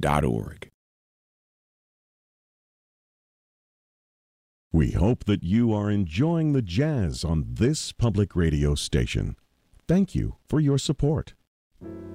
www.ccc.org. We hope that you are enjoying the jazz on this public radio station. Thank you for your support.